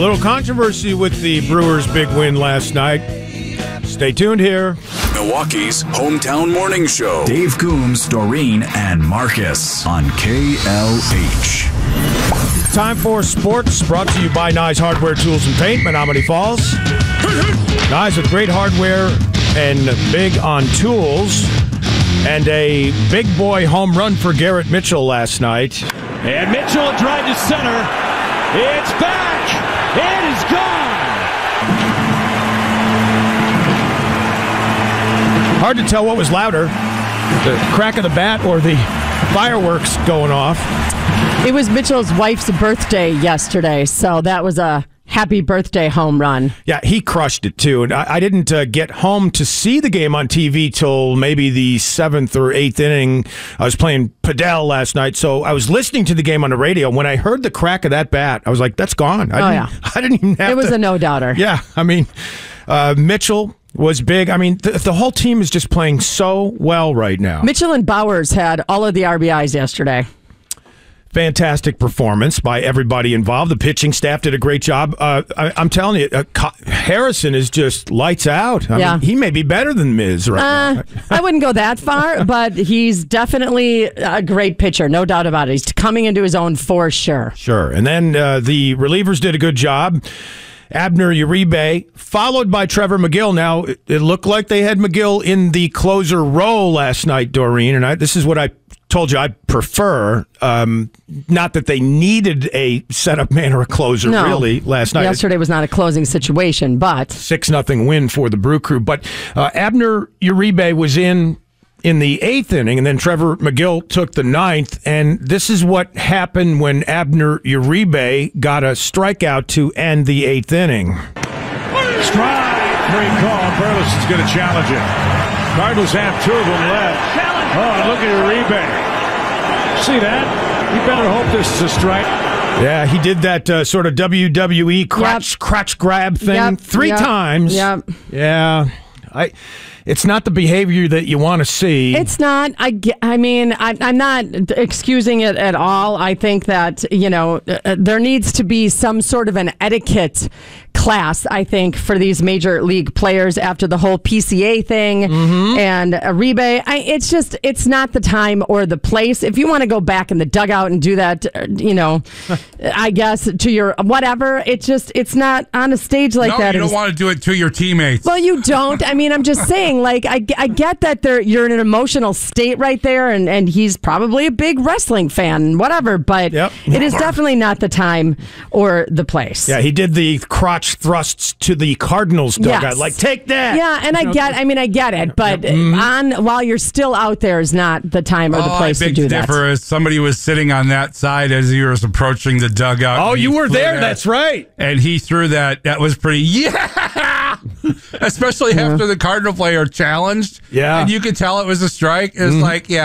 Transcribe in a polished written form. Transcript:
little controversy with the Brewers' big win last night. Stay tuned here. Milwaukee's hometown morning show. Dave Coombs, Doreen, and Marcus on KLH. Time for sports, brought to you by Nye Hardware, Tools, and Paint, Menomonee Falls. Nye with great hardware and big on tools. And a big boy home run for Garrett Mitchell last night. And Mitchell drive to center. It's back. It is gone. Hard to tell what was louder, the crack of the bat or the fireworks going off. It was Mitchell's wife's birthday yesterday, so that was a happy birthday home run. Yeah, he crushed it too. And I didn't get home to see the game on TV till maybe the 7th or 8th inning. I was playing Padel last night, so I was listening to the game on the radio. When I heard the crack of that bat, I was like, that's gone. I didn't even have It was a no-doubter. Yeah, I mean, Mitchell was big. I mean, the whole team is just playing so well right now. Mitchell and Bowers had all of the RBIs yesterday. Fantastic performance by everybody involved. The pitching staff did a great job. I'm telling you, Harrison is just lights out. I mean, he may be better than Miz right now. I wouldn't go that far, but he's definitely a great pitcher, no doubt about it. He's coming into his own for sure. Sure. And then the relievers did a good job. Abner Uribe, followed by Trevor McGill. Now, it looked like they had McGill in the closer role last night, Doreen, and this is what I told you I prefer. Not that they needed a setup man or a closer, really, last night. Yesterday was not a closing situation, but 6-0 win for the Brew Crew. But Abner Uribe was in the 8th inning, and then Trevor McGill took the 9th, and this is what happened when Abner Uribe got a strikeout to end the 8th inning. Strike, great call. Burleson is going to challenge it. Cardinals have two of them left. Oh, look at Uribe. See that? You better hope this is a strike. Yeah, he did that sort of WWE crotch grab thing 3 times. Yep. Yeah. It's not the behavior that you want to see. It's not. I mean, I'm not excusing it at all. I think that, there needs to be some sort of an etiquette class, I think, for these major league players after the whole PCA thing and Uribe. It's not the time or the place. If you want to go back in the dugout and do that, I guess to your whatever, it's not on a stage like that. You don't want to do it to your teammates. Well, you don't. I mean, I'm just saying, like, I get that you're in an emotional state right there, and he's probably a big wrestling fan, whatever, but it is definitely not the time or the place. Yeah, he did the crotch thrusts to the Cardinals dugout. Like, take that. Yeah, and I get it, but while you're still out there is not the time or the place to do that. Difference. Somebody was sitting on that side as he was approaching the dugout. Oh, you were there. That's right. And he threw that. That was pretty, especially after the Cardinal player challenged. Yeah. And you could tell it was a strike. It was like,